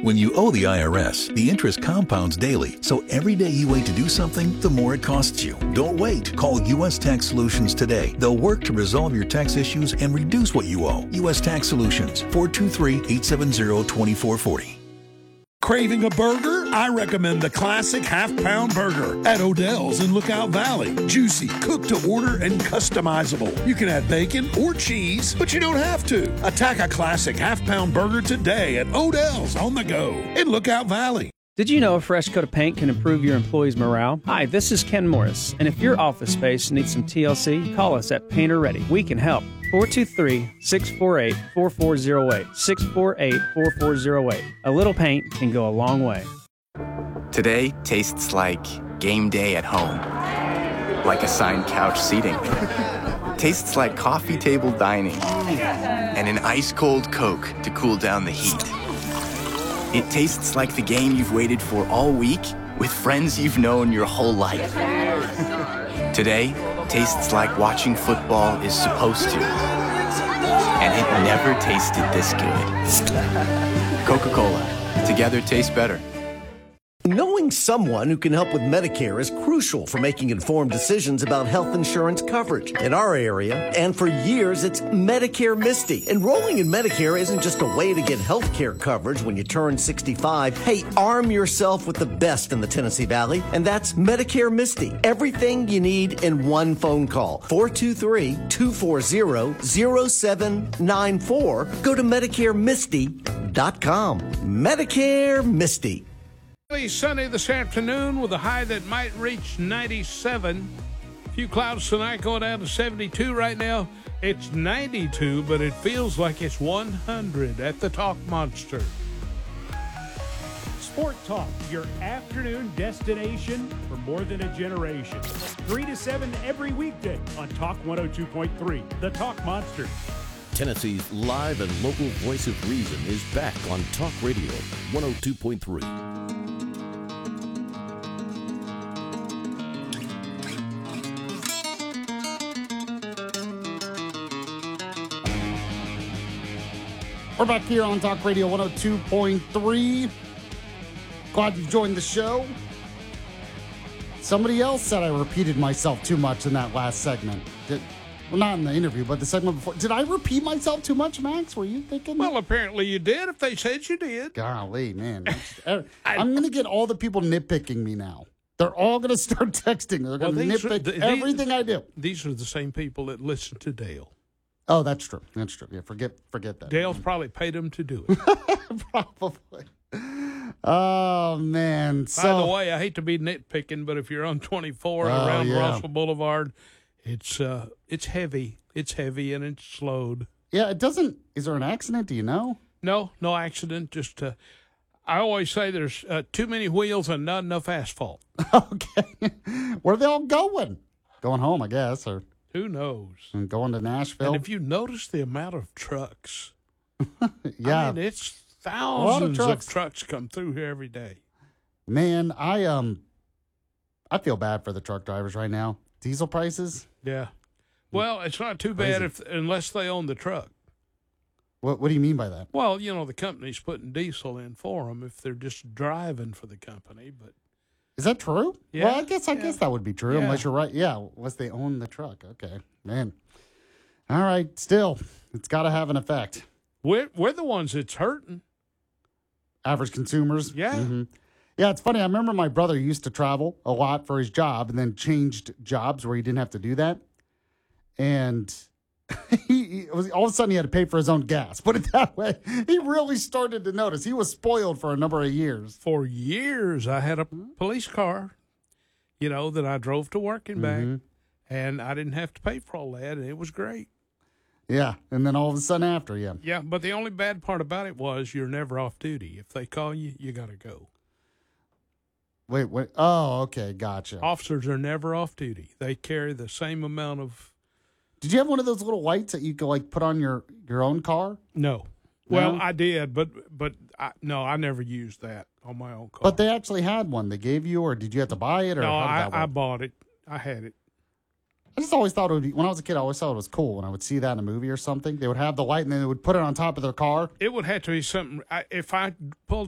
When you owe the IRS, the interest compounds daily, so every day you wait to do something, the more it costs you. Don't wait. Call U.S. Tax Solutions today. They'll work to resolve your tax issues and reduce what you owe. U.S. Tax Solutions, 423-870-2440. Craving a burger? I recommend the classic half-pound burger at Odell's in Lookout Valley. Juicy, cooked to order, and customizable. You can add bacon or cheese, but you don't have to. Attack a classic half-pound burger today at Odell's on the go in Lookout Valley. Did you know a fresh coat of paint can improve your employees' morale? Hi, this is Ken Morris, and if your office space needs some TLC, call us at Painter Ready. We can help. 423-648-4408. 648-4408. A little paint can go a long way. Today tastes like game day at home. Like assigned couch seating. Tastes like coffee table dining. And an ice-cold Coke to cool down the heat. It tastes like the game you've waited for all week with friends you've known your whole life. Today tastes like watching football is supposed to. And it never tasted this good. Coca-Cola. Together tastes better. Knowing someone who can help with Medicare is crucial for making informed decisions about health insurance coverage. In our area, and for years, it's Medicare Misty. Enrolling in Medicare isn't just a way to get health care coverage when you turn 65. Hey, arm yourself with the best in the Tennessee Valley, and that's Medicare Misty. Everything you need in one phone call. 423-240-0794. Go to MedicareMisty.com. Medicare Misty. Sunny this afternoon with a high that might reach 97. A few clouds tonight, going down to 72 right now. It's 92, but it feels like it's 100 at the Talk Monster. Sport Talk, your afternoon destination for more than a generation. 3 to 7 every weekday on Talk 102.3, the Talk Monster. Tennessee's live and local voice of reason is back on Talk Radio 102.3. We're back here on Talk Radio 102.3. Glad you joined the show. Somebody else said I repeated myself too much in that last segment. Well, not in the interview, but the segment before. Did I repeat myself too much, Max? Were you thinking? Well, apparently you did, if they said you did. Golly, man. I'm going to get all the people nitpicking me now. They're all going to start texting. They're going to nitpick everything I do. These are the same people that listen to Dale. Oh, that's true. That's true. Yeah, forget that. Dale's probably paid them to do it. Probably. Oh, man. By the way, I hate to be nitpicking, but if you're on 24 around Russell Boulevard, it's heavy. It's heavy and it's slowed. Yeah, it doesn't. Is there an accident? Do you know? No accident. Just I always say there's too many wheels and not enough asphalt. Okay. Where are they all going? Going home, I guess, or who knows? And going to Nashville. And if you notice the amount of trucks, yeah, I mean, it's thousands of trucks come through here every day. Man, I feel bad for the truck drivers right now. Diesel prices. Yeah. Well, it's not too bad unless they own the truck. What do you mean by that? Well, you know, the company's putting diesel in for them if they're just driving for the company. But is that true? Yeah. Well, I guess that would be true unless you're right. Yeah, unless they own the truck. Okay, man. All right. Still, it's got to have an effect. We're the ones that's hurting. Average consumers. Yeah. Mm-hmm. Yeah, it's funny. I remember my brother used to travel a lot for his job and then changed jobs where he didn't have to do that. And all of a sudden he had to pay for his own gas. Put it that way. He really started to notice. He was spoiled for a number of years. For years, I had a police car, that I drove to work and back. And I didn't have to pay for all that. And it was great. Yeah, and then all of a sudden after, yeah. Yeah, but the only bad part about it was you're never off duty. If they call you, you got to go. Wait. Oh, okay, gotcha. Officers are never off duty. They carry the same amount of... Did you have one of those little lights that you could, put on your own car? No. Well, I did, but I never used that on my own car. But they actually had one they gave you, or did you have to buy it? Or no, how did that work? I bought it. I had it. I just always thought it would be, when I was a kid, I always thought it was cool when I would see that in a movie or something. They would have the light and then they would put it on top of their car. It would have to be something, if I pulled